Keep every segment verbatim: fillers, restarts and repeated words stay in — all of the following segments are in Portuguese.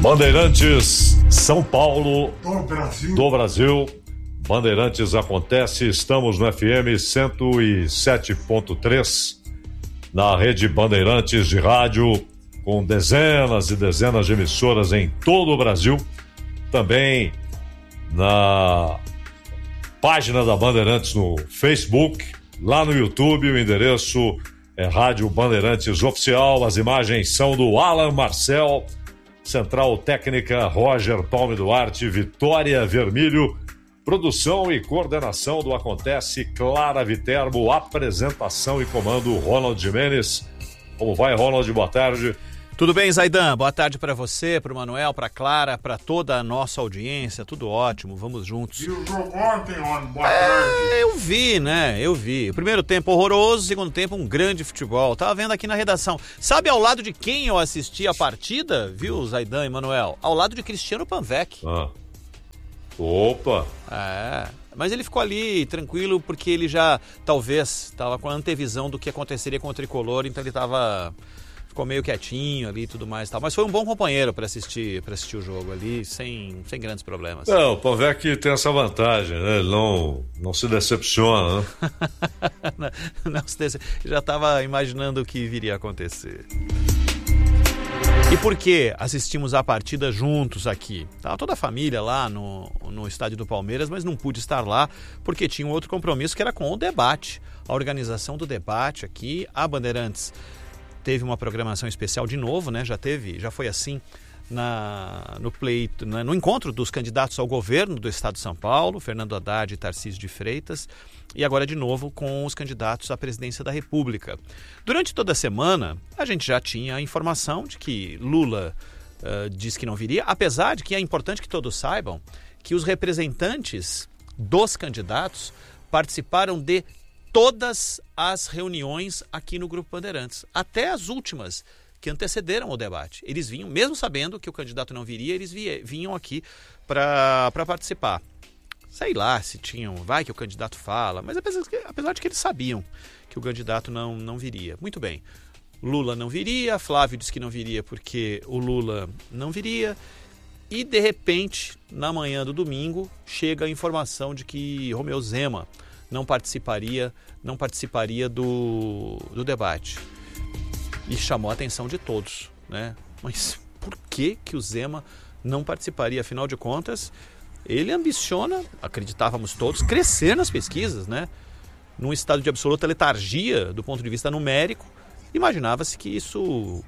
Bandeirantes, São Paulo, do Brasil. do Brasil. Bandeirantes acontece, estamos no F M cento e sete ponto três, na rede Bandeirantes de rádio, com dezenas e dezenas de emissoras em todo o Brasil. Também na página da Bandeirantes no Facebook, lá no YouTube, o endereço é Rádio Bandeirantes Oficial. As imagens são do Alan Marcel, Central Técnica Roger Palme Duarte, Vitória Vermílio, produção e coordenação do Acontece, Clara Viterbo, apresentação e comando Ronald Jimenez. Como vai, Ronald? Boa tarde. Tudo bem, Zaidan? Boa tarde para você, para o Manuel, para a Clara, para toda a nossa audiência. Tudo ótimo, vamos juntos. E o jogo ontem, Ron? Boa é, tarde. Eu vi, né? Eu vi. O primeiro tempo horroroso, segundo tempo um grande futebol. Tava vendo aqui na redação. Sabe ao lado de quem eu assisti a partida, viu, Zaidan e Manuel? Ao lado de Cristiano Panvec. Ah. Opa! É, mas ele ficou ali tranquilo porque ele já, talvez, estava com a antevisão do que aconteceria com o Tricolor, então ele estava... Ficou meio quietinho ali e tudo mais e tal. Mas foi um bom companheiro para assistir, para assistir o jogo ali, sem, sem grandes problemas. É, o Panvec tem essa vantagem, né? Ele não, não se decepciona, né? não, não se decep... Já estava imaginando o que viria a acontecer. E por que assistimos a partida juntos aqui? Estava toda a família lá no, no estádio do Palmeiras, mas não pude estar lá porque tinha um outro compromisso que era com o debate. A organização do debate aqui, a Bandeirantes teve uma programação especial de novo, né? Já teve, já foi assim na, no pleito, na, no encontro dos candidatos ao governo do estado de São Paulo, Fernando Haddad e Tarcísio de Freitas, e agora de novo com os candidatos à presidência da República. Durante toda a semana, a gente já tinha a informação de que Lula uh, disse que não viria, apesar de que é importante que todos saibam que os representantes dos candidatos participaram de todas as reuniões aqui no Grupo Bandeirantes, até as últimas que antecederam o debate. Eles vinham, mesmo sabendo que o candidato não viria, eles vinham aqui para participar. Sei lá se tinham, vai que o candidato fala, mas apesar, apesar de que eles sabiam que o candidato não, não viria. Muito bem, Lula não viria, Flávio disse que não viria porque o Lula não viria, e de repente, na manhã do domingo, chega a informação de que Romeu Zema não participaria, não participaria do, do debate. E chamou a atenção de todos, né? Mas por que que o Zema não participaria? Afinal de contas, ele ambiciona, acreditávamos todos, crescer nas pesquisas, né? Num estado de absoluta letargia do ponto de vista numérico, imaginava-se que isso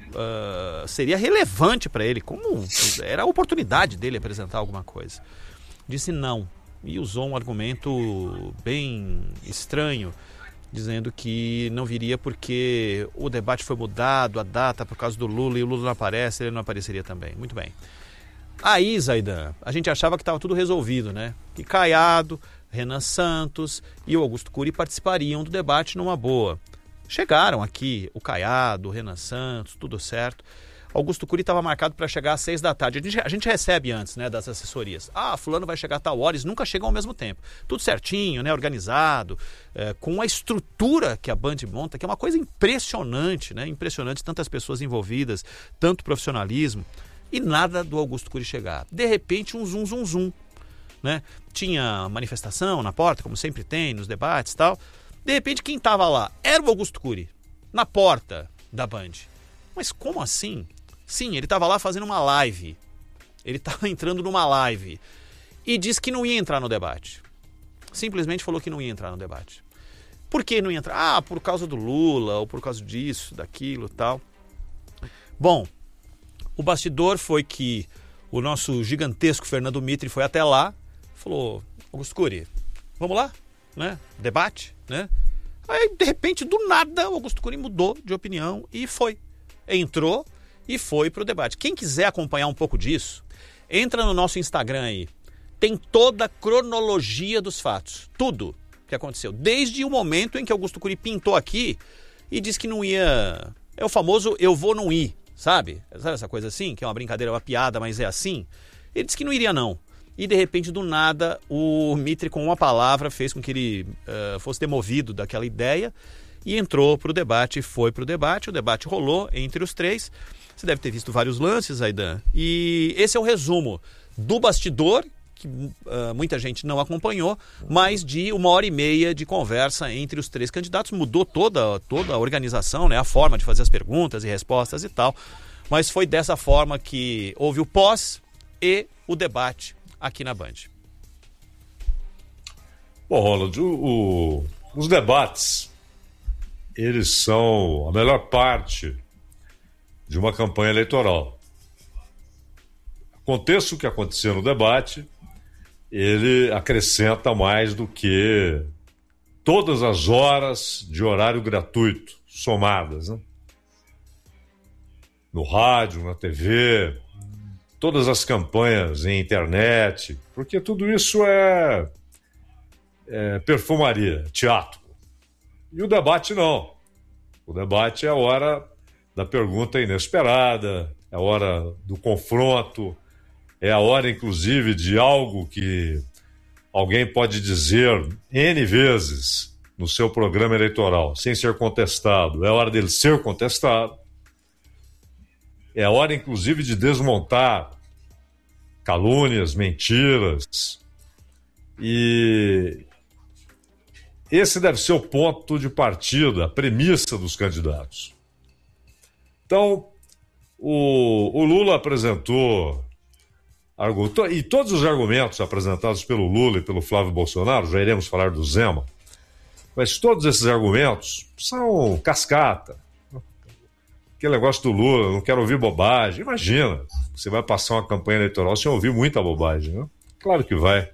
uh, seria relevante para ele, como era a oportunidade dele apresentar alguma coisa. Disse não. E usou um argumento bem estranho, dizendo que não viria porque o debate foi mudado, a data por causa do Lula, e o Lula não aparece, ele não apareceria também. Muito bem. Aí, Zaidan, a gente achava que estava tudo resolvido, né? Que Caiado, Renan Santos e o Augusto Cury participariam do debate numa boa. Chegaram aqui o Caiado, o Renan Santos, tudo certo. Augusto Cury estava marcado para chegar às seis da tarde. A gente, a gente recebe antes, né, das assessorias. Ah, fulano vai chegar a tal hora, eles nunca chegam ao mesmo tempo. Tudo certinho, né, organizado, é, com a estrutura que a Band monta, que é uma coisa impressionante, né, impressionante, tantas pessoas envolvidas, tanto profissionalismo, e nada do Augusto Cury chegar. De repente, um zum, zum, zum, né? Tinha manifestação na porta, como sempre tem nos debates e tal. De repente, quem estava lá era o Augusto Cury, na porta da Band. Mas como assim? Sim, ele estava lá fazendo uma live. Ele estava entrando numa live. E disse que não ia entrar no debate. Simplesmente falou que não ia entrar no debate. Por que não ia entrar? Ah, por causa do Lula, ou por causa disso, daquilo e tal. Bom, o bastidor foi que o nosso gigantesco Fernando Mitre foi até lá, falou, Augusto Cury, vamos lá, né? Debate, né? Aí, de repente, do nada, o Augusto Cury mudou de opinião e foi. Entrou e foi para o debate. Quem quiser acompanhar um pouco disso, entra no nosso Instagram aí. Tem toda a cronologia dos fatos. Tudo que aconteceu. Desde o momento em que Augusto Cury pintou aqui e disse que não ia... É o famoso eu vou não ir, sabe? Sabe essa coisa assim? Que é uma brincadeira, uma piada, mas é assim? Ele disse que não iria não. E de repente, do nada, o Mitre com uma palavra fez com que ele uh, fosse demovido daquela ideia e entrou para o debate, foi para o debate, o debate rolou entre os três. Você deve ter visto vários lances, Aidan, e esse é o resumo do bastidor, que uh, muita gente não acompanhou, mas de uma hora e meia de conversa entre os três candidatos. Mudou toda, toda a organização, né, a forma de fazer as perguntas e respostas e tal, mas foi dessa forma que houve o pós e o debate aqui na Band. Bom, Ronald, o, o, os debates, eles são a melhor parte de uma campanha eleitoral. Aconteça o que acontecer no debate, ele acrescenta mais do que todas as horas de horário gratuito somadas, né? No rádio, na T V, todas as campanhas em internet, porque tudo isso é, é perfumaria, teatro. E o debate não. O debate é a hora da pergunta inesperada, é a hora do confronto, é a hora, inclusive, de algo que alguém pode dizer N vezes no seu programa eleitoral, sem ser contestado. É a hora dele ser contestado. É a hora, inclusive, de desmontar calúnias, mentiras. E esse deve ser o ponto de partida, a premissa dos candidatos. Então, o, o Lula apresentou, e todos os argumentos apresentados pelo Lula e pelo Flávio Bolsonaro, já iremos falar do Zema, mas todos esses argumentos são cascata. Aquele negócio do Lula, não quero ouvir bobagem. Imagina, você vai passar uma campanha eleitoral sem ouvir muita bobagem, né? Claro que vai.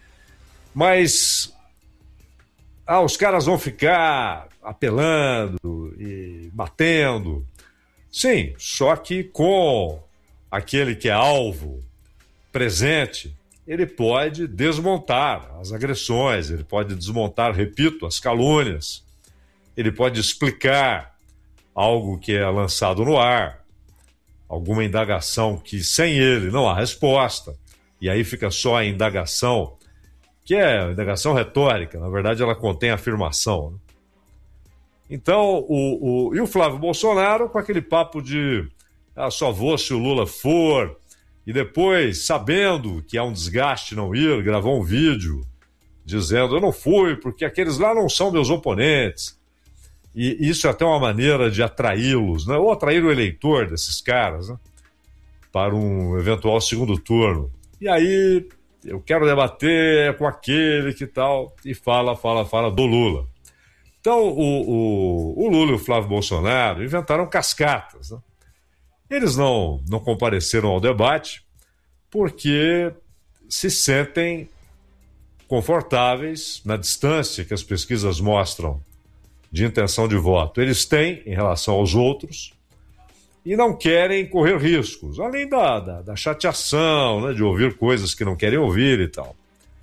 Mas ah, os caras vão ficar apelando e batendo. Sim, só que com aquele que é alvo presente, ele pode desmontar as agressões, ele pode desmontar, repito, as calúnias, ele pode explicar algo que é lançado no ar, alguma indagação que sem ele não há resposta, e aí fica só a indagação, que é indagação retórica, na verdade ela contém afirmação, né? Então, o, o, e o Flávio Bolsonaro com aquele papo de ah, só vou se o Lula for, e depois, sabendo que há um desgaste não ir, gravou um vídeo dizendo eu não fui porque aqueles lá não são meus oponentes. E isso é até uma maneira de atraí-los, né? Ou atrair o eleitor desses caras, né? Para um eventual segundo turno. E aí, eu quero debater com aquele que tal, e fala, fala, fala do Lula. Então, o, o, o Lula e o Flávio Bolsonaro inventaram cascatas, né? Eles não, não compareceram ao debate porque se sentem confortáveis na distância que as pesquisas mostram de intenção de voto eles têm em relação aos outros e não querem correr riscos, além da, da, da chateação, né, de ouvir coisas que não querem ouvir e tal.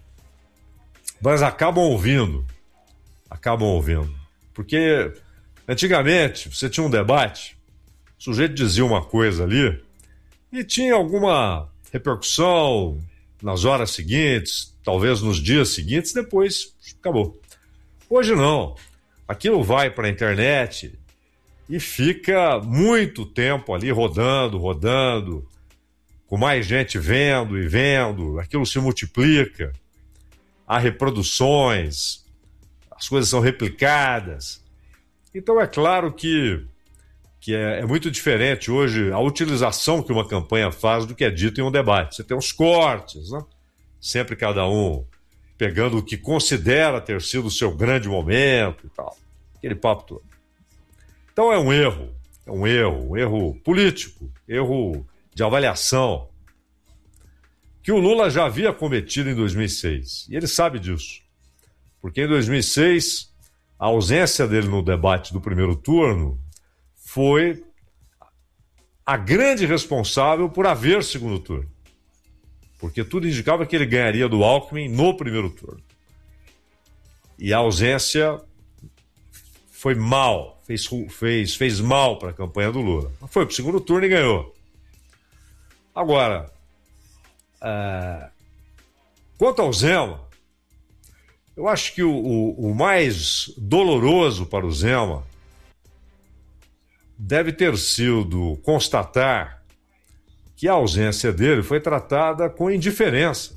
Mas acabam ouvindo, acabam ouvindo. Porque antigamente você tinha um debate, o sujeito dizia uma coisa ali e tinha alguma repercussão nas horas seguintes, talvez nos dias seguintes, depois acabou. Hoje não. Aquilo vai para a internet e fica muito tempo ali rodando, rodando, com mais gente vendo e vendo, aquilo se multiplica, há reproduções, as coisas são replicadas. Então é claro que, que é, é muito diferente hoje a utilização que uma campanha faz do que é dito em um debate. Você tem os cortes, né? Sempre cada um pegando o que considera ter sido o seu grande momento e tal. Aquele papo todo. Então é um erro, é um erro, um erro político, erro de avaliação, que o Lula já havia cometido em dois mil e seis. E ele sabe disso. Porque em dois mil e seis, a ausência dele no debate do primeiro turno foi a grande responsável por haver segundo turno. Porque tudo indicava que ele ganharia do Alckmin no primeiro turno. E a ausência foi mal, fez, fez, fez mal para a campanha do Lula. Foi para o segundo turno e ganhou. Agora, uh, quanto ao Zema, eu acho que o, o, o mais doloroso para o Zema deve ter sido constatar que a ausência dele foi tratada com indiferença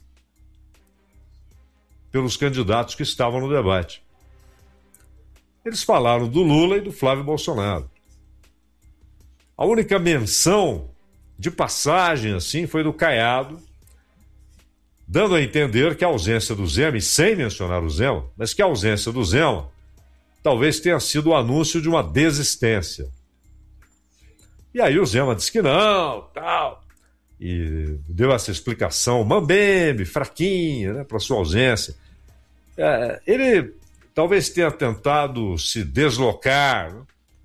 pelos candidatos que estavam no debate. Eles falaram do Lula e do Flávio Bolsonaro. A única menção de passagem assim foi do Caiado, dando a entender que a ausência do Zema, e sem mencionar o Zema, mas que a ausência do Zema talvez tenha sido o anúncio de uma desistência. E aí o Zema disse que não, tal, e deu essa explicação mambembe, fraquinha, né, para sua ausência. É, ele talvez tenha tentado se deslocar, né,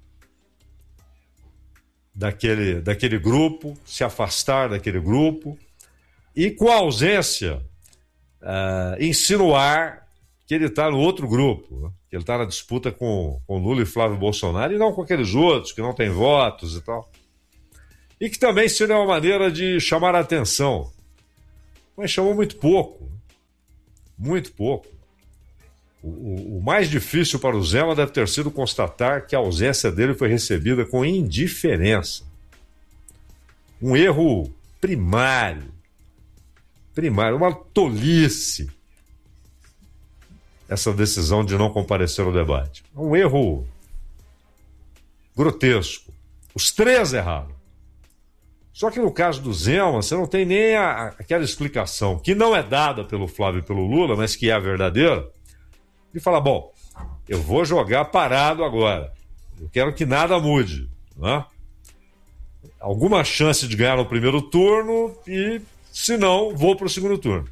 daquele, daquele grupo, se afastar daquele grupo, e com a ausência, uh, insinuar que ele está no outro grupo, né? Que ele está na disputa com, com Lula e Flávio Bolsonaro, e não com aqueles outros que não têm votos e tal. E que também seria uma maneira de chamar a atenção. Mas chamou muito pouco. Muito pouco. O, o, o mais difícil para o Zema deve ter sido constatar que a ausência dele foi recebida com indiferença. Um erro primário. Primário, uma tolice. Essa decisão de não comparecer ao debate. Um erro grotesco. Os três erraram. Só que no caso do Zema, você não tem nem a, aquela explicação, que não é dada pelo Flávio e pelo Lula, mas que é a verdadeira, de falar, bom, eu vou jogar parado agora. Eu quero que nada mude. Né? Alguma chance de ganhar no primeiro turno e, se não, vou para o segundo turno.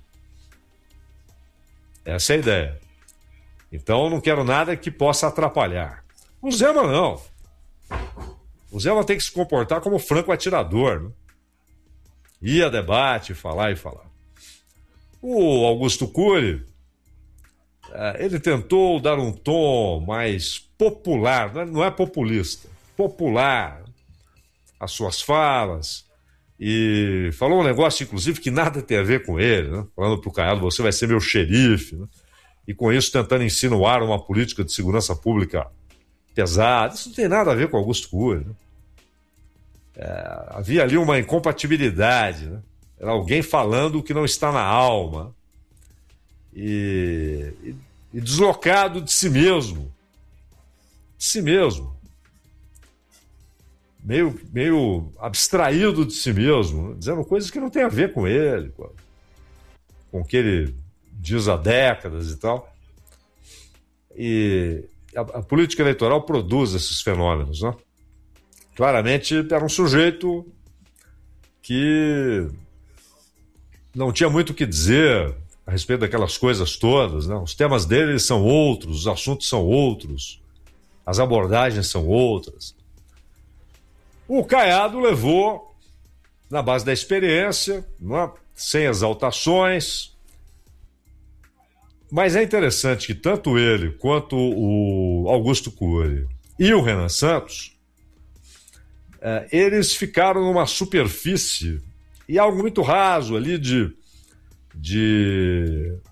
Essa é a ideia. Então, eu não quero nada que possa atrapalhar. O Zema não. O Zema tem que se comportar como franco atirador, né? Ir a debate, falar e falar. O Augusto Cury, ele tentou dar um tom mais popular, não é populista, popular, às suas falas, e falou um negócio, inclusive, que nada tem a ver com ele, né? Falando para o Caiado, você vai ser meu xerife, né? E com isso tentando insinuar uma política de segurança pública pesada. Isso não tem nada a ver com Augusto Cury, né? É, havia ali uma incompatibilidade, né? Era alguém falando o que não está na alma e, e, e deslocado de si mesmo, de si mesmo, meio, meio abstraído de si mesmo, né? Dizendo coisas que não têm a ver com ele, com, com o que ele diz há décadas e tal. E a, a política eleitoral produz esses fenômenos, né? Claramente era um sujeito que não tinha muito o que dizer a respeito daquelas coisas todas, né? Os temas dele são outros, os assuntos são outros, as abordagens são outras. O Caiado levou na base da experiência, não é? Sem exaltações. Mas é interessante que tanto ele quanto o Augusto Cury e o Renan Santos, é, eles ficaram numa superfície e algo muito raso ali de, de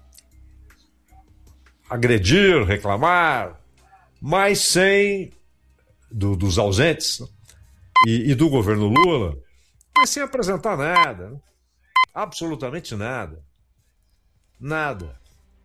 agredir, reclamar, mas sem, do, dos ausentes, né? e, e do governo Lula, mas sem apresentar nada, né? Absolutamente nada. Nada.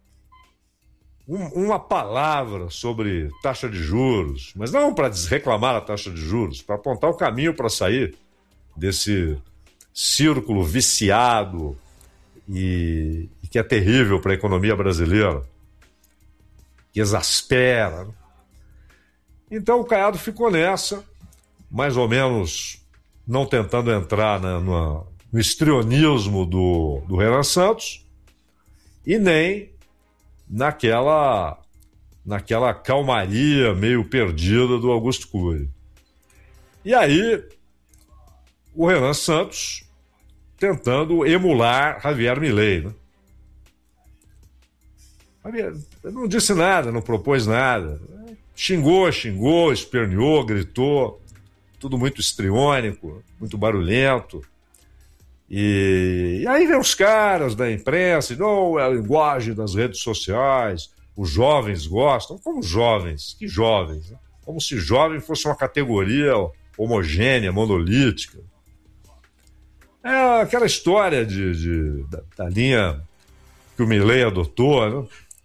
Uma palavra sobre taxa de juros, mas não para reclamar a taxa de juros, para apontar o caminho para sair desse círculo viciado e, e que é terrível para a economia brasileira, que exaspera. Então o Caiado ficou nessa, mais ou menos não tentando entrar na, no, no histrionismo do, do Renan Santos e nem naquela, naquela calmaria meio perdida do Augusto Cury. E aí, o Renan Santos tentando emular Javier Milei, né? Javier não disse nada, não propôs nada. Xingou, xingou, esperneou, gritou, tudo muito histriônico, muito barulhento. E, e aí vem os caras da imprensa, não, é a linguagem das redes sociais, os jovens gostam. Como jovens? Que jovens? Né? Como se jovem fosse uma categoria homogênea, monolítica. É aquela história de, de, da, da linha que o Milei adotou, né?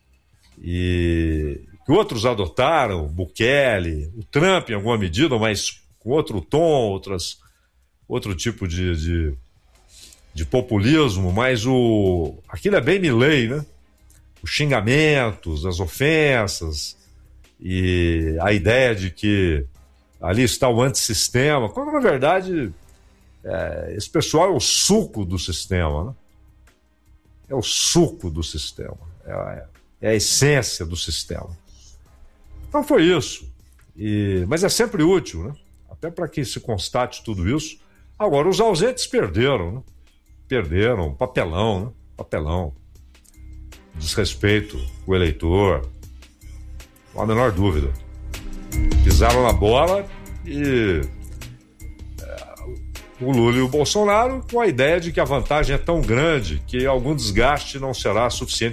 E que outros adotaram, Bukele, o Trump em alguma medida, mas com outro tom, outras, outro tipo de, de, de populismo, mas o, aquilo é bem Milei, né? Os xingamentos, as ofensas e a ideia de que ali está o antissistema, quando na verdade é, esse pessoal é o suco do sistema, né? É o suco do sistema, é a, é a essência do sistema. Então foi isso, e, mas é sempre útil, né? Até para que se constate tudo isso. Agora, os ausentes perderam, né? Perderam, papelão, né? Papelão. Desrespeito com o eleitor, não há a menor dúvida. Pisaram na bola e é, o Lula e o Bolsonaro com a ideia de que a vantagem é tão grande que algum desgaste não será suficiente